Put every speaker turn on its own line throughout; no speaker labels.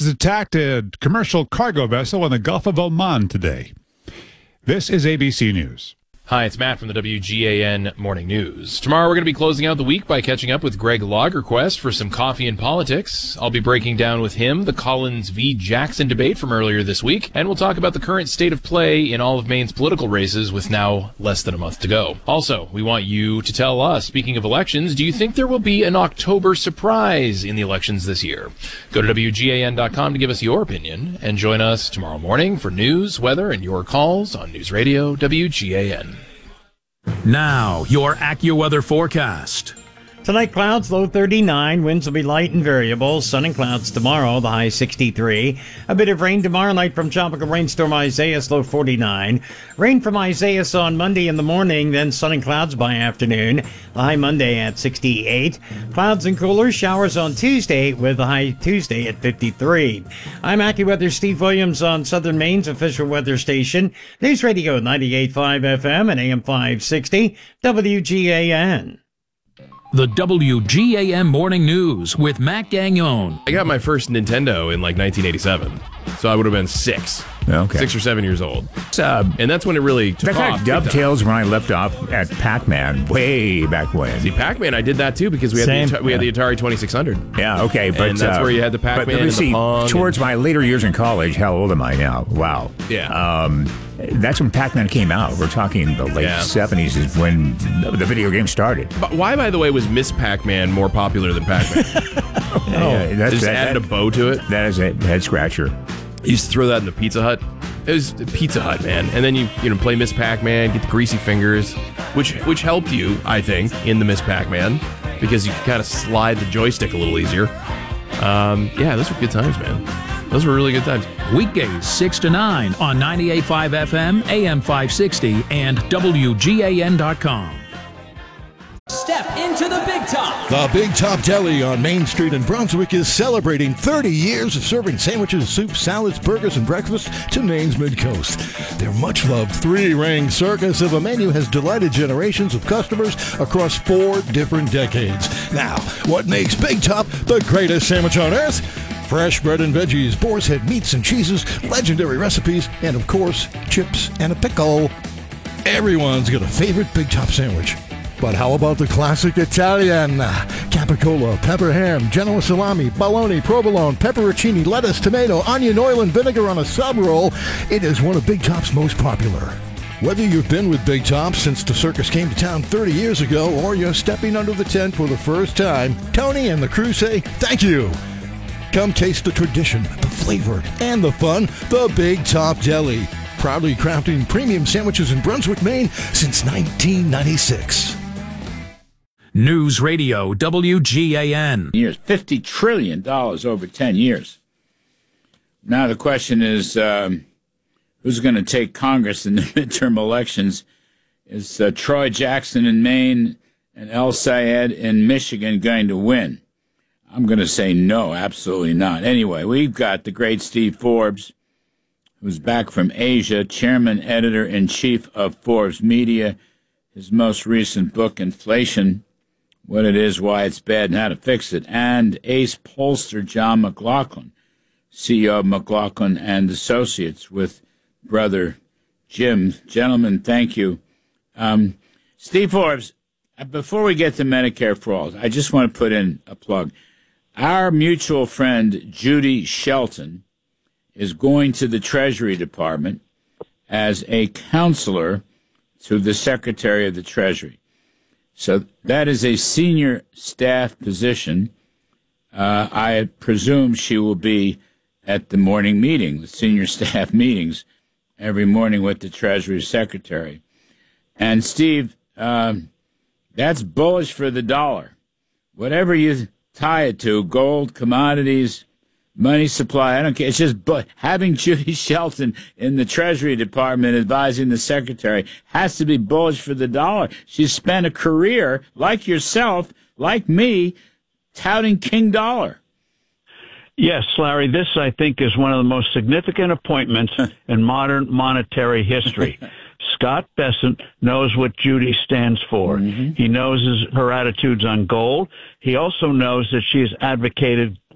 has attacked a commercial cargo vessel in the Gulf of Oman today. This is ABC News.
Hi, it's Matt from the WGAN Morning News. Tomorrow we're going to be closing out the week by catching up with Greg Lagerquist for some coffee and politics. I'll be breaking down with him the Collins v. Jackson debate from earlier this week, and we'll talk about the current state of play in all of Maine's political races with now less than a month to go. Also, we want you to tell us, speaking of elections, do you think there will be an October surprise in the elections this year? Go to WGAN.com to give us your opinion, and join us tomorrow morning for news, weather, and your calls on News Radio WGAN.
Now, your AccuWeather forecast.
Tonight, clouds, low 39. Winds will be light and variable. Sun and clouds tomorrow, the high 63. A bit of rain tomorrow night from tropical rainstorm Isaias, low 49. Rain from Isaias on Monday in the morning, then sun and clouds by afternoon. The high Monday at 68. Clouds and cooler showers on Tuesday with the high Tuesday at 53. I'm AccuWeather Steve Williams on Southern Maine's official weather station. News Radio 98.5 FM and AM 560 WGAN.
The WGAN Morning News with Matt Gagnon.
I got my first Nintendo in like 1987, so I would have been 6 or 7 years old. And that's when it really took
that
off.
That dovetails when I left off at Pac-Man way back when.
See, Pac-Man, I did that too because we had the Atari 2600.
Yeah, okay, but
and that's where you had the Pac-Man and the Pong.
Towards my later years in college, how old am I now? Wow.
Yeah.
That's when Pac-Man came out. We're talking the late 70s is when the video game started.
But why, by the way, was Miss Pac-Man more popular than Pac-Man? Just added a bow to it.
That is a head scratcher.
You used to throw that in the Pizza Hut. It was Pizza Hut, man. And then you play Miss Pac-Man, get the greasy fingers, which helped you, I think, in the Miss Pac-Man because you could kind of slide the joystick a little easier. Those were good times, man. Those were really good times.
Weekdays 6 to 9 on 98.5 FM, AM 560, and WGAN.com.
Step into the Big Top.
The Big Top Deli on Main Street in Brunswick is celebrating 30 years of serving sandwiches, soups, salads, burgers, and breakfast to Maine's Mid-Coast. Their much-loved three-ring circus of a menu has delighted generations of customers across 4 different decades. Now, what makes Big Top the greatest sandwich on earth? Fresh bread and veggies, boar's head meats and cheeses, legendary recipes, and of course, chips and a pickle. Everyone's got a favorite Big Top sandwich. But how about the classic Italian? Capicola, pepper ham, Genoa salami, bologna, provolone, pepperoncini, lettuce, tomato, onion, oil, and vinegar on a sub roll. It is one of Big Top's most popular. Whether you've been with Big Top since the circus came to town 30 years ago or you're stepping under the tent for the first time, Tony and the crew say thank you. Come taste the tradition, the flavor, and the fun. The Big Top Deli. Proudly crafting premium sandwiches in Brunswick, Maine since 1996.
News Radio WGAN.
Years, $50 trillion over 10 years. Now the question is, who's going to take Congress in the midterm elections? Is Troy Jackson in Maine and El Sayed in Michigan going to win? I'm going to say no, absolutely not. Anyway, we've got the great Steve Forbes, who's back from Asia, chairman, editor-in-chief of Forbes Media. His most recent book, Inflation, What It Is, Why It's Bad, and How to Fix It. And ace pollster John McLaughlin, CEO of McLaughlin and Associates, with brother Jim. Gentlemen, thank you. Steve Forbes, before we get to Medicare for All, I just want to put in a plug. Our mutual friend, Judy Shelton, is going to the Treasury Department as a counselor to the Secretary of the Treasury. So that is a senior staff position. I presume she will be at the morning meeting, the senior staff meetings, every morning with the Treasury Secretary. And, Steve, that's bullish for the dollar. Whatever you tie it to, gold, commodities, money supply, I don't care. It's just having Judy Shelton in the Treasury Department advising the Secretary has to be bullish for the dollar. She's spent a career, like yourself, like me, touting King Dollar.
Yes, Larry, this, I think, is one of the most significant appointments in modern monetary history. Scott Bessent knows what Judy stands for. Mm-hmm. He knows her attitudes on gold. He also knows that she has advocated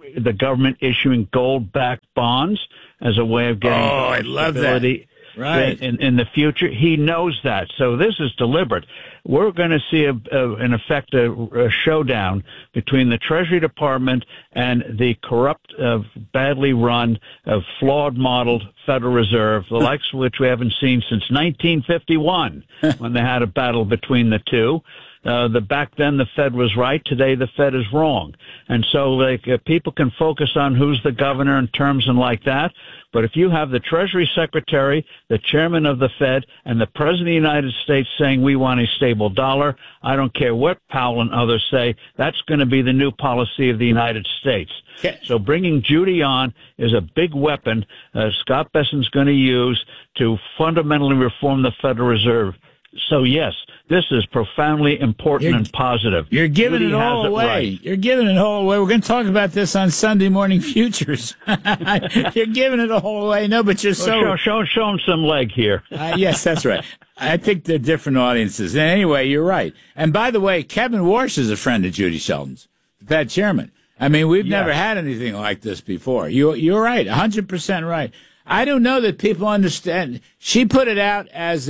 the government issuing gold-backed bonds as a way of getting
I love
stability.
that. Right.
In the future. He knows that. So this is deliberate. We're going to see, in effect, a showdown between the Treasury Department and the corrupt, badly run, flawed modeled Federal Reserve, the likes of which we haven't seen since 1951 when they had a battle between the two. Back then the Fed was right. Today the Fed is wrong. And so people can focus on who's the governor in terms and like that. But if you have the Treasury Secretary, the chairman of the Fed, and the President of the United States saying we want a stable dollar, I don't care what Powell and others say, that's going to be the new policy of the United States. Okay. So bringing Judy on is a big weapon Scott Bessent's going to use to fundamentally reform the Federal Reserve. So, yes, this is profoundly important and positive.
You're giving it all away. Right. You're giving it all away. We're going to talk about this on Sunday Morning Futures. You're giving it all away. No, but you're
show them some leg here.
Yes, that's right. I think they're different audiences. And anyway, you're right. And by the way, Kevin Warsh is a friend of Judy Shelton's, the Fed chairman. I mean, we've never had anything like this before. You're right, 100% right. I don't know that people understand. She put it out as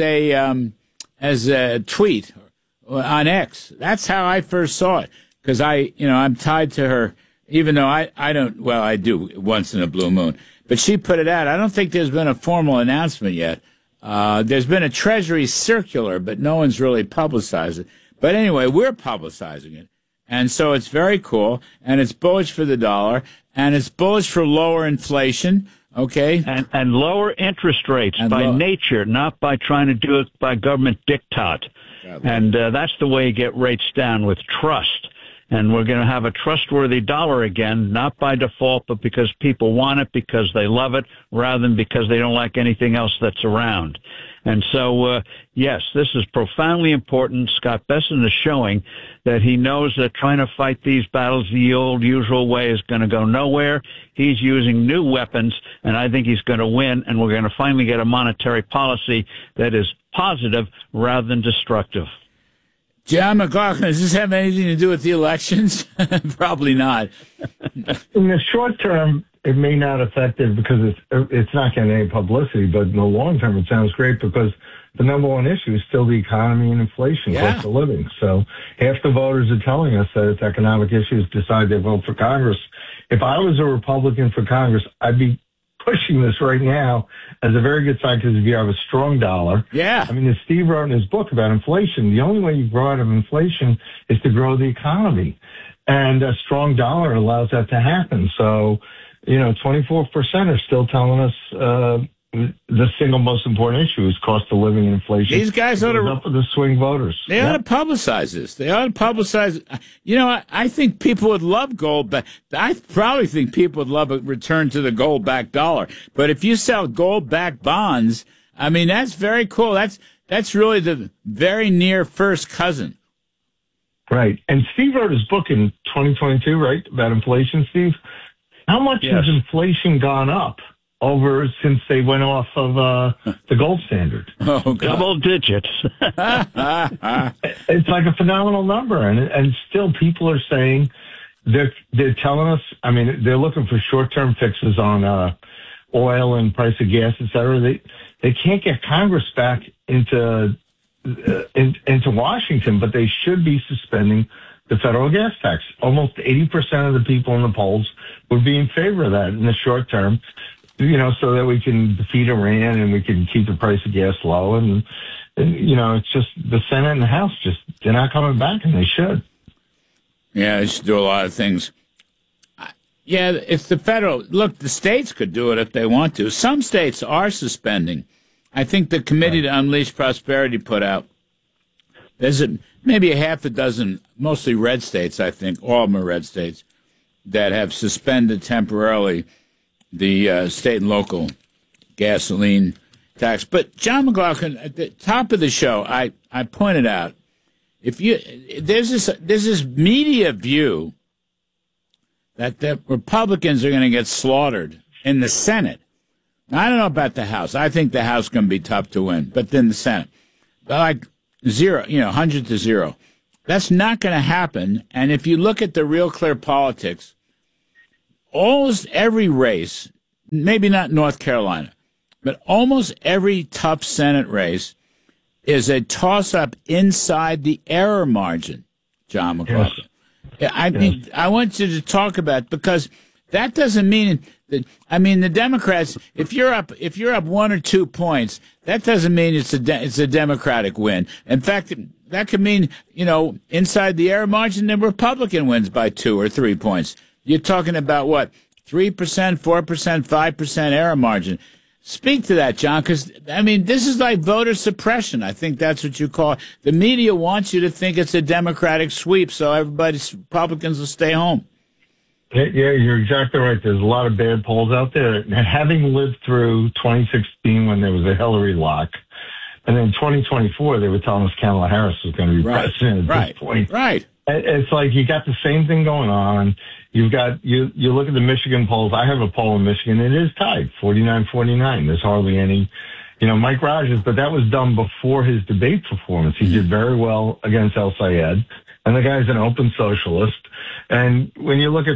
a tweet on X. That's how I first saw it. Because I'm tied to her, even though I don't, well, I do once in a blue moon. But she put it out. I don't think there's been a formal announcement yet. There's been a Treasury circular, but no one's really publicized it. But anyway, we're publicizing it. And so it's very cool. And it's bullish for the dollar. And it's bullish for lower inflation. Okay.
And lower interest rates by nature, not by trying to do it by government diktat. And that's the way you get rates down, with trust. And we're going to have a trustworthy dollar again, not by default, but because people want it, because they love it, rather than because they don't like anything else that's around. And so, yes, this is profoundly important. Scott Bessent is showing that he knows that trying to fight these battles the old usual way is going to go nowhere. He's using new weapons, and I think he's going to win, and we're going to finally get a monetary policy that is positive rather than destructive.
John McLaughlin, does this have anything to do with the elections? Probably not.
In the short term, it may not affect it because it's not getting any publicity, but in the long term, it sounds great because the number one issue is still the economy and inflation, cost of living. So half the voters are telling us that it's economic issues, decide they vote for Congress. If I was a Republican for Congress, I'd be pushing this right now as a very good sign, because if you have a strong dollar.
Yeah.
I mean, as Steve wrote in his book about inflation, the only way you grow out of inflation is to grow the economy. And a strong dollar allows that to happen. So, 24% are still telling us the single most important issue is cost of living and inflation.
These guys ought to
up with the swing voters.
They ought to publicize this. They ought to publicize. I think people would love gold, but I probably think people would love a return to the gold-backed dollar. But if you sell gold-backed bonds, I mean, that's very cool. That's really the very near first cousin.
Right. And Steve wrote his book in 2022, right, about inflation, Steve? How much has inflation gone up since they went off of the gold standard?
Oh, God.
Double digits.
It's like a phenomenal number, and still people are saying they're telling us. I mean, they're looking for short-term fixes on oil and price of gas, et cetera. They can't get Congress back into Washington, but they should be suspending the federal gas tax. Almost 80% of the people in the polls would be in favor of that in the short term, so that we can defeat Iran and we can keep the price of gas low. And it's just the Senate and the House they're not coming back, and they should.
Yeah, they should do a lot of things. Yeah, it's the federal. Look, the states could do it if they want to. Some states are suspending. I think the Committee to Unleash Prosperity put out, there's maybe a half a dozen, mostly red states, I think, all of them are red states, that have suspended temporarily the state and local gasoline tax. But John McLaughlin, at the top of the show, I pointed out, there's this media view that the Republicans are going to get slaughtered in the Senate. Now, I don't know about the House. I think the House is going to be tough to win, but then the Senate, like 100 to 0. That's not going to happen. And if you look at the Real Clear Politics, almost every race, maybe not North Carolina, but almost every tough Senate race is a toss-up inside the error margin, John McLaughlin. Yes. I want you to talk about, because that doesn't mean that, the Democrats, if you're up 1 or 2 points, that doesn't mean it's a Democratic win. In fact, that could mean, inside the error margin, the Republican wins by 2 or 3 points. You're talking about what? 3%, 4%, 5% error margin. Speak to that, John, because, this is like voter suppression. I think that's what you call it. The media wants you to think it's a Democratic sweep, so Republicans will stay home.
Yeah, you're exactly right. There's a lot of bad polls out there. And having lived through 2016 when there was a Hillary lock, and then 2024, they were telling us Kamala Harris was going to be president at this point.
Right.
It's like you got the same thing going on. You've got, you look at the Michigan polls. I have a poll in Michigan. It is tied, 49-49. There's hardly any, Mike Rogers, but that was done before his debate performance. He did very well against El Sayed, and the guy's an open socialist. And when you look at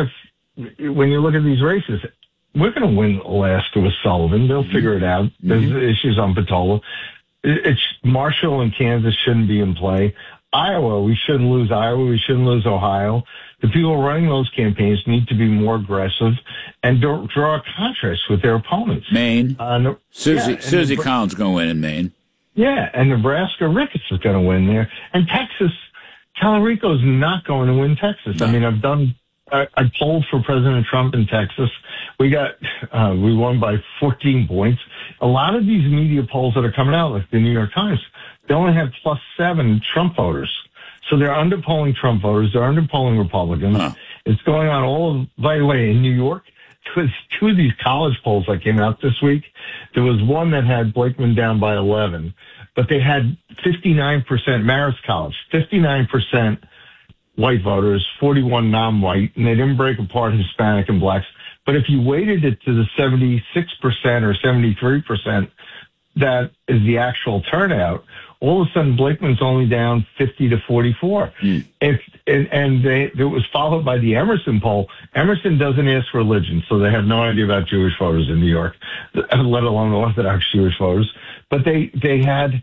these races, we're going to win Alaska with Sullivan. They'll figure it out. There's issues on Patola. It's Marshall and Kansas shouldn't be in play. Iowa, we shouldn't lose Iowa. We shouldn't lose Ohio. The people running those campaigns need to be more aggressive and draw a contrast with their opponents.
Maine. Susie Collins going to win in Maine.
Yeah, and Nebraska, Ricketts is going to win there. And Texas, Talarico's not going to win Texas. No. I polled for President Trump in Texas. We won by 14 points. A lot of these media polls that are coming out, like the New York Times, they only have +7 Trump voters. So they're underpolling Trump voters. They're underpolling Republicans. Huh. It's going on by the way, in New York, two of these college polls that came out this week, there was one that had Blakeman down by 11, but they had 59%, Marist College, 59% white voters, 41 non-white, and they didn't break apart Hispanic and blacks. But if you weighted it to the 76% or 73%, that is the actual turnout, all of a sudden Blakeman's only down 50 to 44. It was followed by the Emerson poll. Emerson doesn't ask religion, so they have no idea about Jewish voters in New York, let alone Orthodox Jewish voters. But they had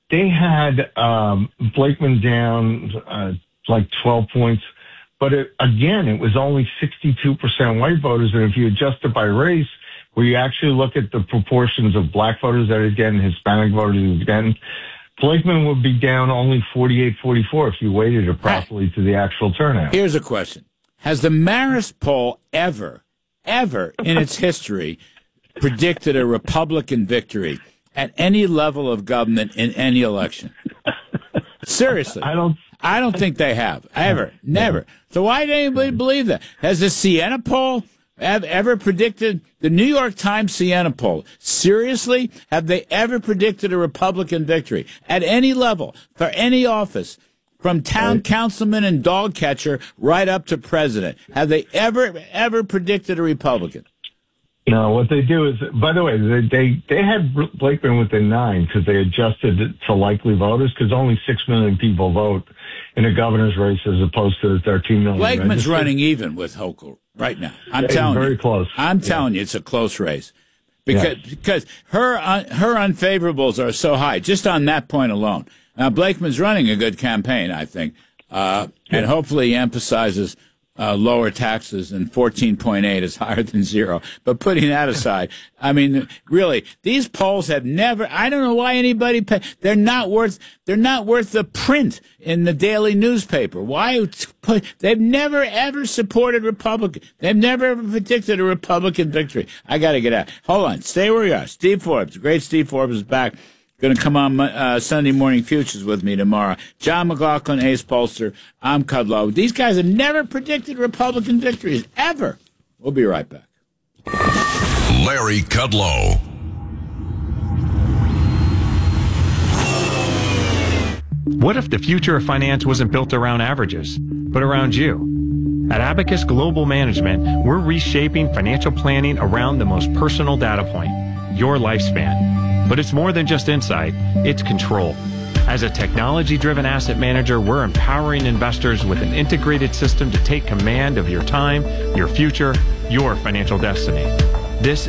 Blakeman down like 12 points. But it was only 62% white voters. And if you adjust it by race, where you actually look at the proportions of black voters that he's getting, Hispanic voters he's getting, Blakeman would be down only 48-44 if you weighted it properly to the actual turnout.
Here's a question. Has the Marist poll ever in its history predicted a Republican victory at any level of government in any election? Seriously. I don't think they have. Never. So why did anybody believe that? Has the Siena poll ever predicted, the New York Times Siena poll, seriously, have they ever predicted a Republican victory at any level, for any office, from town councilman and dog catcher right up to president? Have they ever predicted a Republican?
No, what they do is, by the way, they had Blakeman within 9 because they adjusted it to likely voters, because only 6 million people vote in a governor's race as opposed to 13 million.
Blakeman's running even with Hochul right now. I'm telling you.
Very close.
I'm telling you, it's a close race. Because her unfavorables are so high, just on that point alone. Now, Blakeman's running a good campaign, I think, and hopefully he emphasizes lower taxes, and 14.8 is higher than 0. But putting that aside, really, these polls have never, I don't know why anybody they're not worth the print in the daily newspaper. Why they've never ever supported Republican. They've never ever predicted a Republican victory. I got to get out. Hold on. Stay where you are. Steve Forbes, great Steve Forbes is back. Going to come on Sunday Morning Futures with me tomorrow. John McLaughlin, Ace Bolster. I'm Kudlow. These guys have never predicted Republican victories, ever. We'll be right back.
Larry Kudlow.
What if the future of finance wasn't built around averages, but around you? At Abacus Global Management, we're reshaping financial planning around the most personal data point, your lifespan. But it's more than just insight, it's control. As a technology-driven asset manager, we're empowering investors with an integrated system to take command of your time, your future, your financial destiny. This